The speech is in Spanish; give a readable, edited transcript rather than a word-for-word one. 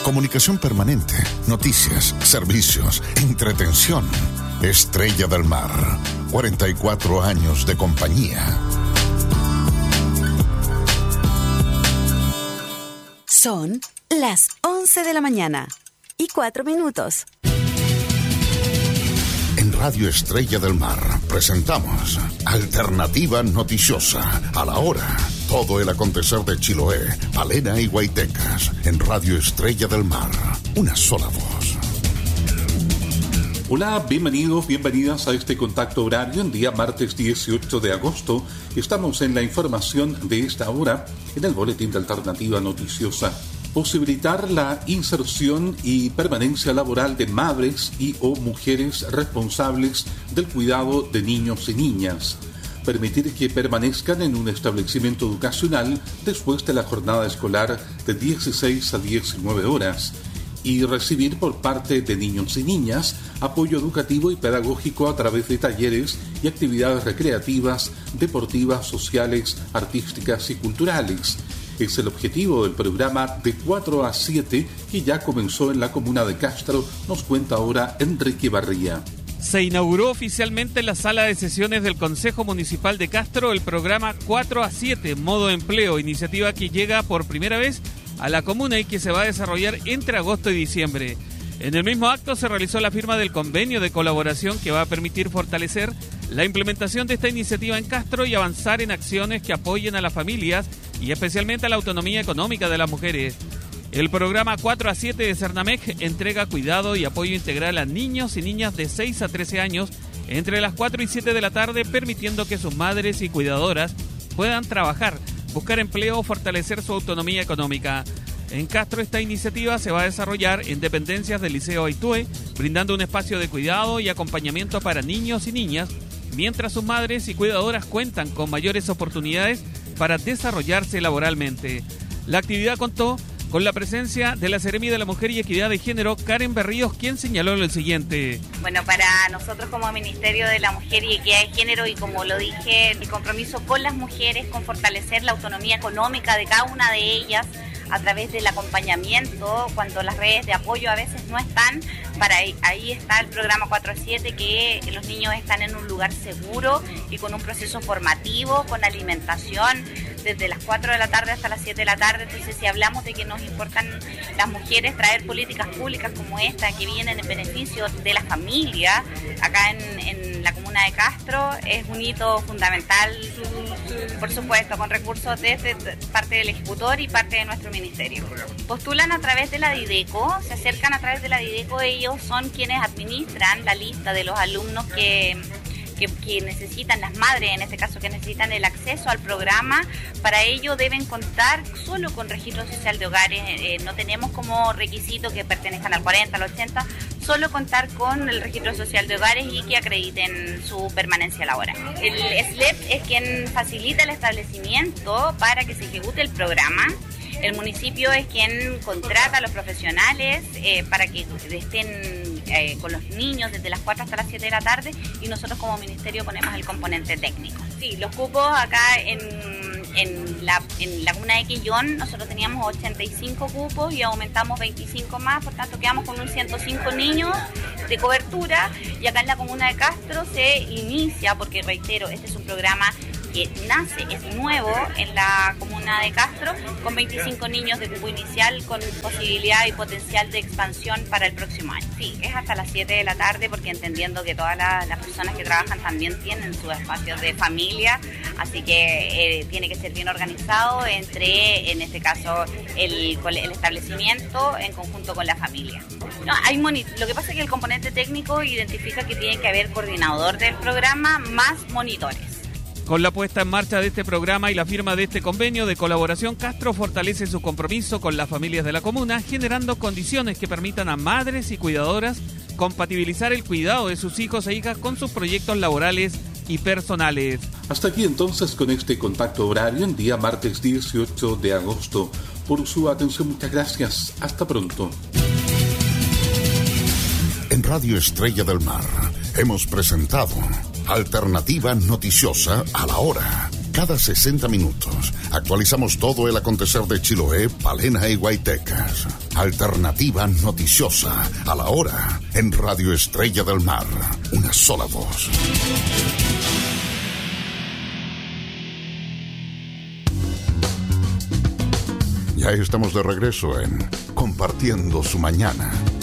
Comunicación permanente, noticias, servicios, entretención. Estrella del Mar, 44 años de compañía. Son las 11 de la mañana y 4 minutos. En Radio Estrella del Mar presentamos Alternativa Noticiosa. A la hora, todo el acontecer de Chiloé, Palena y Guaitecas. En Radio Estrella del Mar, una sola voz. Hola, bienvenidos, bienvenidas a este contacto horario en día martes 18 de agosto. Estamos en la información de esta hora en el boletín de Alternativa Noticiosa. Posibilitar la inserción y permanencia laboral de madres y o mujeres responsables del cuidado de niños y niñas. Permitir que permanezcan en un establecimiento educacional después de la jornada escolar de 16 a 19 horas. Y recibir por parte de niños y niñas apoyo educativo y pedagógico a través de talleres y actividades recreativas, deportivas, sociales, artísticas y culturales. Es el objetivo del programa de 4 a 7 que ya comenzó en la comuna de Castro, nos cuenta ahora Enrique Barría. Se inauguró oficialmente en la sala de sesiones del Consejo Municipal de Castro el programa 4 a 7, Modo Empleo, iniciativa que llega por primera vez a la comuna y que se va a desarrollar entre agosto y diciembre. En el mismo acto se realizó la firma del convenio de colaboración que va a permitir fortalecer la implementación de esta iniciativa en Castro y avanzar en acciones que apoyen a las familias y especialmente a la autonomía económica de las mujeres. El programa 4 a 7 de Cernamec entrega cuidado y apoyo integral a niños y niñas de 6 a 13 años entre las 4 y 7 de la tarde, permitiendo que sus madres y cuidadoras puedan trabajar, buscar empleo o fortalecer su autonomía económica. En Castro esta iniciativa se va a desarrollar en dependencias del Liceo Aitue, brindando un espacio de cuidado y acompañamiento para niños y niñas, mientras sus madres y cuidadoras cuentan con mayores oportunidades para desarrollarse laboralmente. La actividad contó con la presencia de la Seremi de la Mujer y Equidad de Género, Karen Berríos, quien señaló lo siguiente. Bueno, para nosotros como Ministerio de la Mujer y Equidad de Género, y como lo dije, el compromiso con las mujeres, con fortalecer la autonomía económica de cada una de ellas a través del acompañamiento, cuando las redes de apoyo a veces no están, ahí está el programa 4 a 7, que los niños están en un lugar seguro y con un proceso formativo, con alimentación, desde las 4 de la tarde hasta las 7 de la tarde. Entonces, si hablamos de que nos importan las mujeres, traer políticas públicas como esta, que vienen en beneficio de la familia, acá en la comuna de Castro, es un hito fundamental, por supuesto, con recursos desde parte del ejecutor y parte de nuestro ministerio. Postulan a través de la Dideco, se acercan a través de la Dideco, ellos son quienes administran la lista de los alumnos que necesitan, las madres en este caso, que necesitan el acceso al programa. Para ello deben contar solo con registro social de hogares, no tenemos como requisito que pertenezcan al 40, al 80, solo contar con el registro social de hogares y que acrediten su permanencia laboral. El SLEP es quien facilita el establecimiento para que se ejecute el programa. El municipio es quien contrata a los profesionales para que estén con los niños desde las 4 hasta las 7 de la tarde, y nosotros como ministerio ponemos el componente técnico. Sí, los cupos acá en la comuna de Quillón nosotros teníamos 85 cupos y aumentamos 25 más, por tanto quedamos con un 105 niños de cobertura, y acá en la comuna de Castro se inicia, porque reitero, este es un programa que nace, es nuevo en la comuna de Castro, con 25 niños de cupo inicial, con posibilidad y potencial de expansión para el próximo año. Sí, es hasta las 7 de la tarde, porque entendiendo que todas las personas que trabajan también tienen sus espacios de familia, así que tiene que ser bien organizado entre, en este caso, el establecimiento en conjunto con la familia. No, lo que pasa es que el componente técnico identifica que tiene que haber coordinador del programa más monitores. Con la puesta en marcha de este programa y la firma de este convenio de colaboración, Castro fortalece su compromiso con las familias de la comuna, generando condiciones que permitan a madres y cuidadoras compatibilizar el cuidado de sus hijos e hijas con sus proyectos laborales y personales. Hasta aquí entonces con este contacto horario en día martes 18 de agosto. Por su atención, muchas gracias. Hasta pronto. En Radio Estrella del Mar hemos presentado Alternativa Noticiosa a la hora. Cada 60 minutos actualizamos todo el acontecer de Chiloé, Palena y Guaytecas. Alternativa noticiosa, a la hora, en Radio Estrella del Mar. Una sola voz. Ya estamos de regreso en Compartiendo su Mañana.